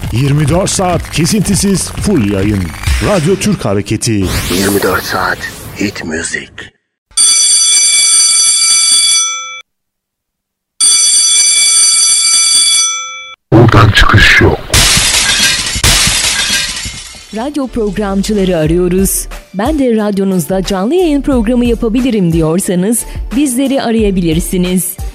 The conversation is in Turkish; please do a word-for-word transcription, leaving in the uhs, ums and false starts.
yirmi dört saat kesintisiz full yayın. Radyo Türk Hareketi. yirmi dört saat hit müzik. Buradan çıkış yok. Radyo programcıları arıyoruz. Ben de radyonuzda canlı yayın programı yapabilirim diyorsanız bizleri arayabilirsiniz.